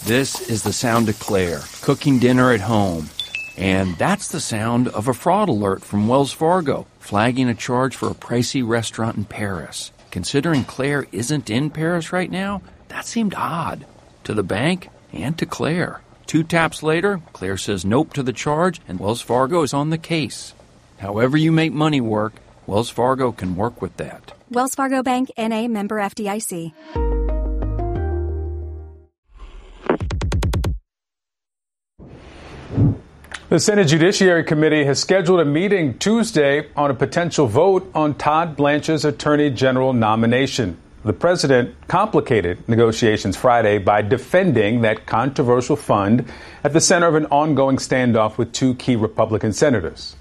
This is the sound of Claire, cooking dinner at home. And that's the sound of a fraud alert from Wells Fargo, flagging a charge for a pricey restaurant in Paris. Considering Claire isn't in Paris right now, that seemed odd. To the bank and to Claire. 2 taps later, Claire says nope to the charge, and Wells Fargo is on the case. However you make money work, Wells Fargo can work with that. Wells Fargo Bank, N.A., member FDIC. The Senate Judiciary Committee has scheduled a meeting Tuesday on a potential vote on Todd Blanche's Attorney General nomination. The president complicated negotiations Friday by defending that controversial fund at the center of an ongoing standoff with 2 key Republican senators.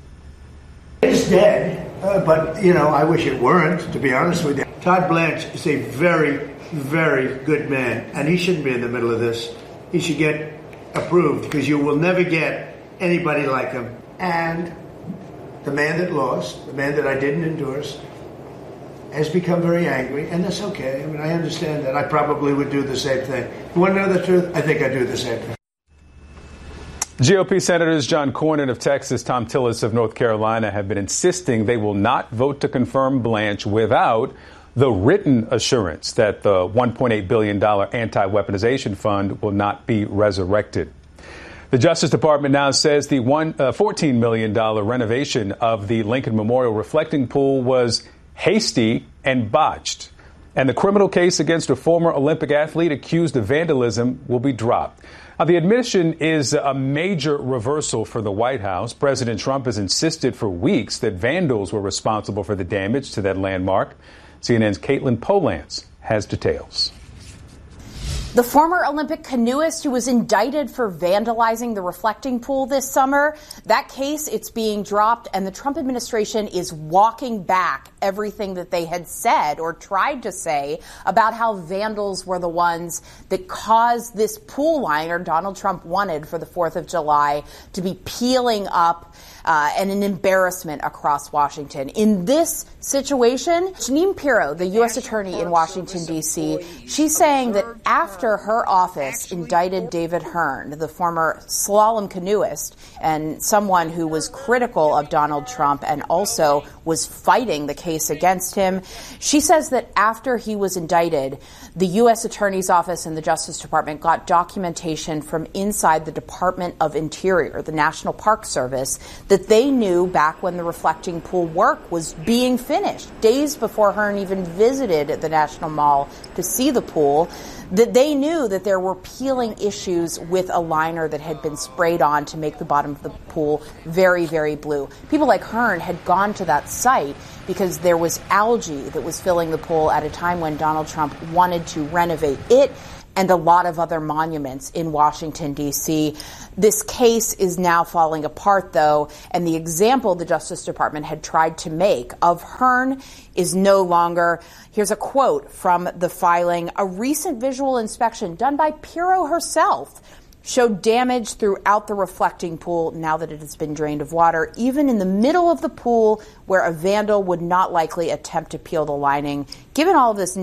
It's dead, but, I wish it weren't, to be honest with you. Todd Blanche is a very, very good man, and he shouldn't be in the middle of this. He should get approved, because you will never get anybody like him. And the man that lost, the man that I didn't endorse, has become very angry, and that's okay. I mean, I understand that. I probably would do the same thing. You want to know the truth? I think I'd do the same thing. GOP Senators John Cornyn of Texas, Thom Tillis of North Carolina have been insisting they will not vote to confirm Blanche without the written assurance that the $1.8 billion anti-weaponization fund will not be resurrected. The Justice Department now says the $14 million renovation of the Lincoln Memorial Reflecting Pool was hasty and botched. And the criminal case against a former Olympic athlete accused of vandalism will be dropped. Now, the admission is a major reversal for the White House. President Trump has insisted for weeks that vandals were responsible for the damage to that landmark. CNN's Caitlin Polantz has details. The former Olympic canoeist who was indicted for vandalizing the reflecting pool this summer, that case, it's being dropped, and the Trump administration is walking back everything that they had said or tried to say about how vandals were the ones that caused this pool liner Donald Trump wanted for the 4th of July to be peeling up and an embarrassment across Washington. In this situation, Jeanine Pirro, the U.S. attorney in Washington, D.C., she's saying that after her office indicted David Hearn, the former slalom canoeist and someone who was critical of Donald Trump and also was fighting the case against him, she says that after he was indicted, the U.S. Attorney's Office and the Justice Department got documentation from inside the Department of Interior, the National Park Service, that they knew back when the reflecting pool work was being finished, days before Hearn even visited the National Mall to see the pool, that they knew that there were peeling issues with a liner that had been sprayed on to make the bottom of the pool very, very blue. People like Hearn had gone to that site because there was algae that was filling the pool at a time when Donald Trump wanted to renovate it and a lot of other monuments in Washington, D.C. This case is now falling apart, though, and the example the Justice Department had tried to make of Hearn is no longer. Here's a quote from the filing. A recent visual inspection done by Pirro herself showed damage throughout the reflecting pool now that it has been drained of water, even in the middle of the pool where a vandal would not likely attempt to peel the lining. Given all of this